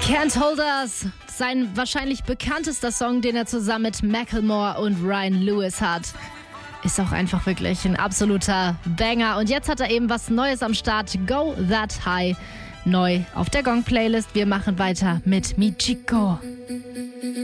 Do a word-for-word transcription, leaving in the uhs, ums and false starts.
Can't Hold Us, sein wahrscheinlich bekanntester Song, den er zusammen mit Macklemore und Ryan Lewis hat. Ist auch einfach wirklich ein absoluter Banger. Und jetzt hat er eben was Neues am Start. Go That High. Neu auf der Gong-Playlist. Wir machen weiter mit Michiko.